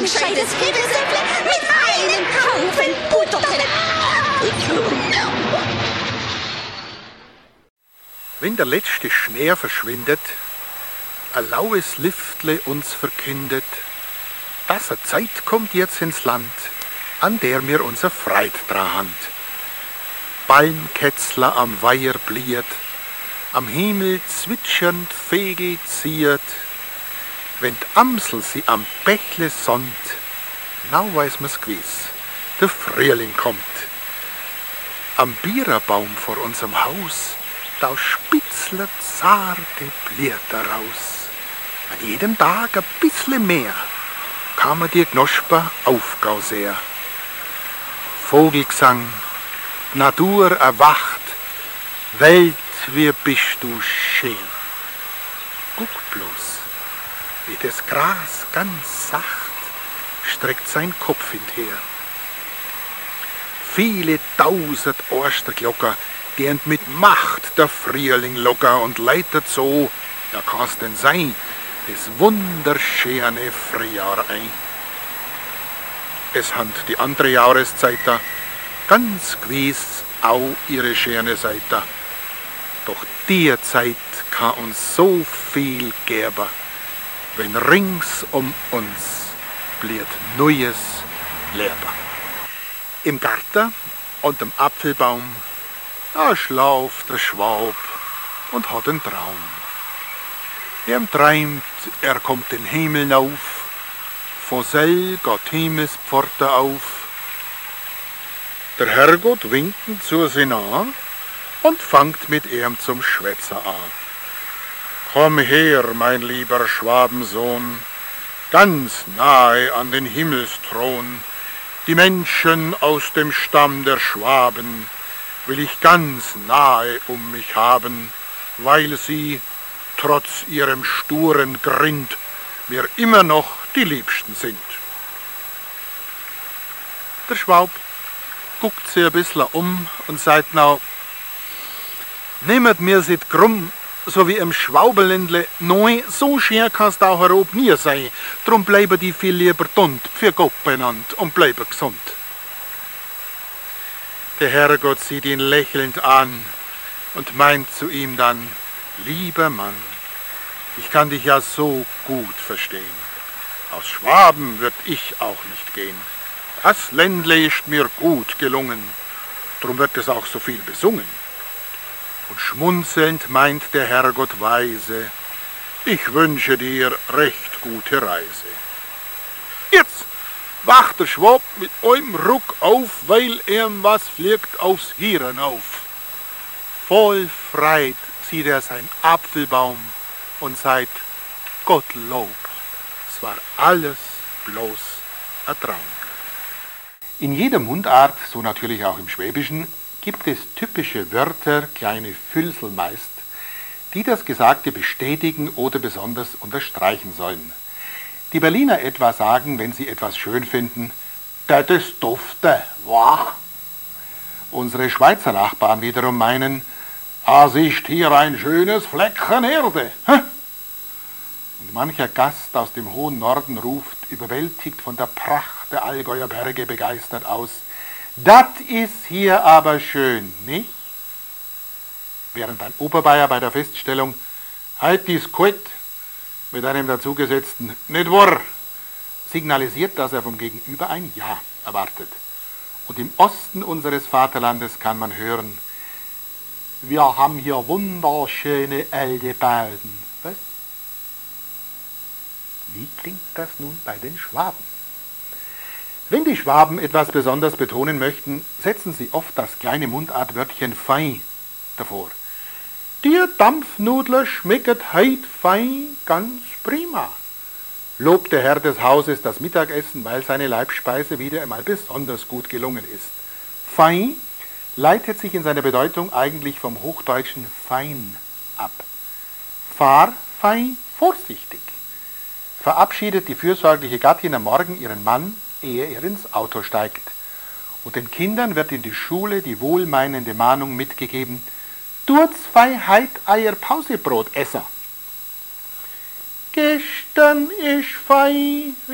gescheites Käfesöpple mit einem Haufen Butter drin. Wenn der letzte Schnee verschwindet, ein laues Liftle uns verkündet, dass eine Zeit kommt jetzt ins Land, an der wir unser Freit dran haben. Ballenkätzler am Weiher bliert, am Himmel zwitschernd Vögel ziert, wenn d' Amsel sie am Bächle sonnt, now weiß mir's gewiss, der Frühling kommt. Am Biererbaum vor unserem Haus, da spitzler zarte Blätter raus. An jedem Tag ein bissle mehr, kann man die Knosper aufgauser. Vogelgesang, Natur erwacht, Welt, wie bist du schön. Guck bloß, wie das Gras ganz sacht streckt sein Kopf hinter. Viele tausend Osterglocker, die mit Macht der Frühling locker und leitet so, ja kann's denn sein, das wunderschöne Frühjahr ein. Es hand die andere Jahreszeit da, ganz gewiss auch ihre schöne Seite. Doch die Zeit kann uns so viel geben, wenn rings um uns blieb neues Leben. Im Garten und am Apfelbaum, da schlaft der Schwab und hat einen Traum. Er träumt, er kommt den Himmel auf, von sell geht Himmelspforte auf. Der Herrgott winkt ihn zu sich an und fangt mit ihm zum Schwätzer an. Komm her, mein lieber Schwabensohn, ganz nahe an den Himmelsthron. Die Menschen aus dem Stamm der Schwaben will ich ganz nahe um mich haben, weil sie, trotz ihrem sturen Grind, mir immer noch die Liebsten sind. Der Schwab guckt sich ein bisschen um und sagt now, nehmet mir sit krumm, so wie im Schwaubeländle, nein, so schön kann's da herob nie sein, drum bleiben die viel lieber dunt, für Gott benannt und bleiben gesund. Der Herrgott sieht ihn lächelnd an und meint zu ihm dann, lieber Mann, ich kann dich ja so gut verstehen. Aus Schwaben würd ich auch nicht gehen. Das Ländle ist mir gut gelungen, drum wird es auch so viel besungen. Und schmunzelnd meint der Herrgott weise, ich wünsche dir recht gute Reise. Jetzt wacht der Schwab mit einem Ruck auf, weil ihm was fliegt aufs Hirn auf. Voll Freit sieht er sein Apfelbaum und sagt, Gottlob, es war alles bloß ein Traum. In jeder Mundart, so natürlich auch im Schwäbischen, gibt es typische Wörter, kleine Füllsel meist, die das Gesagte bestätigen oder besonders unterstreichen sollen. Die Berliner etwa sagen, wenn sie etwas schön finden, das ist dufte, wow. Unsere Schweizer Nachbarn wiederum meinen, es ist hier ein schönes Fleckchen Erde. Und mancher Gast aus dem hohen Norden ruft, überwältigt von der Pracht der Allgäuer Berge begeistert aus, das ist hier aber schön, nicht? Während ein Oberbayer bei der Feststellung, halt dies kalt, mit einem dazugesetzten, nicht wahr, signalisiert, dass er vom Gegenüber ein Ja erwartet. Und im Osten unseres Vaterlandes kann man hören, wir haben hier wunderschöne alte Bauten. Was? Wie klingt das nun bei den Schwaben? Wenn die Schwaben etwas besonders betonen möchten, setzen sie oft das kleine Mundartwörtchen fein davor. Die Dampfnudler schmecket heit fein, ganz prima. Lobt der Herr des Hauses das Mittagessen, weil seine Leibspeise wieder einmal besonders gut gelungen ist. Fein leitet sich in seiner Bedeutung eigentlich vom hochdeutschen fein ab. Fahr fein vorsichtig. Verabschiedet die fürsorgliche Gattin am Morgen ihren Mann, ehe er ins Auto steigt. Und den Kindern wird in die Schule die wohlmeinende Mahnung mitgegeben, tut's fei heit eier Pausebrot esser. Gestern ist fei